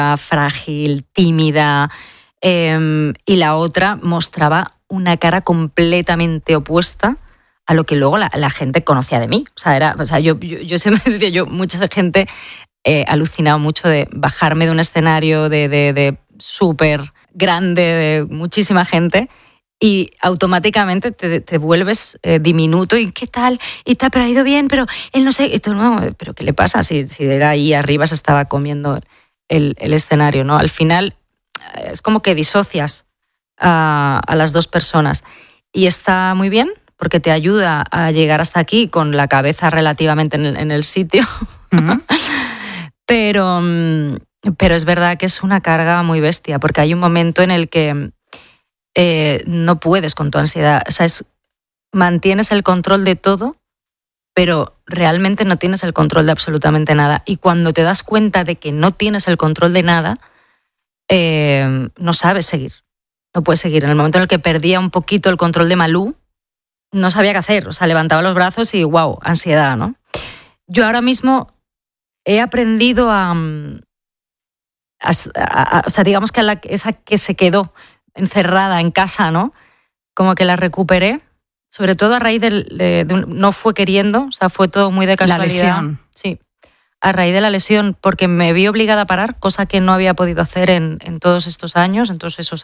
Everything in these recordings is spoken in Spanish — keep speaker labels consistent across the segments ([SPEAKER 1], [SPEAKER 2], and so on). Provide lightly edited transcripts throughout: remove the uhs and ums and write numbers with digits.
[SPEAKER 1] frágil, tímida, y la otra mostraba una cara completamente opuesta a lo que luego la gente conocía de mí. Yo siempre decía, mucha gente alucinado mucho de bajarme de un escenario de súper grande, de muchísima gente, y automáticamente te vuelves diminuto y ¿qué tal? Y tal, pero ha ido bien, pero él no sé, y tú, no, pero ¿qué le pasa? Si de ahí arriba se estaba comiendo el escenario, ¿no? Al final es como que disocias a las dos personas, y está muy bien porque te ayuda a llegar hasta aquí con la cabeza relativamente en el sitio. Uh-huh. Pero es verdad que es una carga muy bestia, porque hay un momento en el que no puedes con tu ansiedad. O sea, mantienes el control de todo, pero realmente no tienes el control de absolutamente nada. Y cuando te das cuenta de que no tienes el control de nada, no sabes seguir. No puedes seguir. En el momento en el que perdía un poquito el control de Malú, no sabía qué hacer. O sea, levantaba los brazos y wow, ansiedad, ¿no? Yo ahora mismo he aprendido digamos que esa que se quedó encerrada en casa, ¿no? Como que la recuperé, sobre todo a raíz no fue queriendo, o sea, fue todo muy de casualidad.
[SPEAKER 2] La lesión.
[SPEAKER 1] Sí, a raíz de la lesión, porque me vi obligada a parar, cosa que no había podido hacer en todos esos años,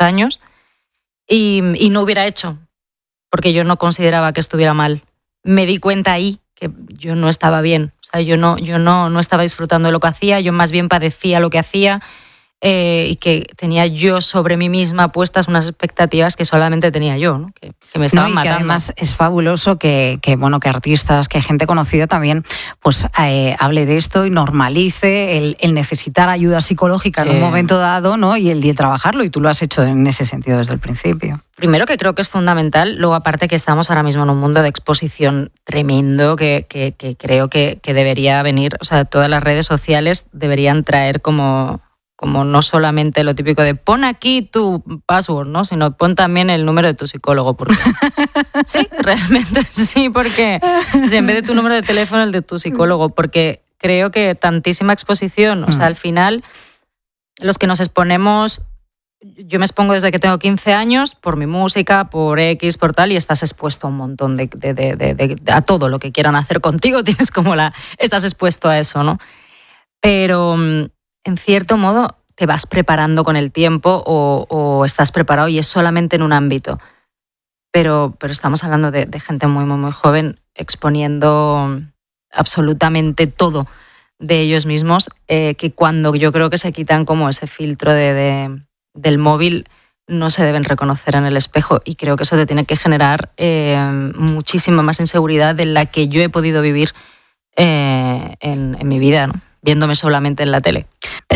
[SPEAKER 1] y no hubiera hecho, porque yo no consideraba que estuviera mal. Me di cuenta ahí que yo no estaba bien, o sea, yo no estaba disfrutando de lo que hacía, yo más bien padecía lo que hacía, y que tenía yo sobre mí misma puestas unas expectativas que solamente tenía yo, ¿no? Que me estaban matando.
[SPEAKER 2] Que además es fabuloso que artistas, que gente conocida también pues hable de esto y normalice el necesitar ayuda psicológica en un momento dado, ¿no? Y el trabajarlo, y tú lo has hecho en ese sentido desde el principio.
[SPEAKER 1] Primero, que creo que es fundamental. Luego, aparte, que estamos ahora mismo en un mundo de exposición tremendo, que creo que debería venir, o sea, todas las redes sociales deberían traer como no solamente lo típico de pon aquí tu password, ¿no? Sino pon también el número de tu psicólogo. Porque sí, realmente sí, porque en vez de tu número de teléfono, el de tu psicólogo, porque creo que tantísima exposición, o sea, al final, los que nos exponemos, yo me expongo desde que tengo 15 años por mi música, por X, por tal, y estás expuesto a un montón a todo lo que quieran hacer contigo, estás expuesto a eso, ¿no? Pero en cierto modo te vas preparando con el tiempo, o estás preparado, y es solamente en un ámbito. Pero estamos hablando de gente muy, muy, muy joven, exponiendo absolutamente todo de ellos mismos, que cuando yo creo que se quitan como ese filtro del móvil, no se deben reconocer en el espejo, y creo que eso te tiene que generar muchísima más inseguridad de la que yo he podido vivir en mi vida, ¿no? Viéndome solamente en la tele.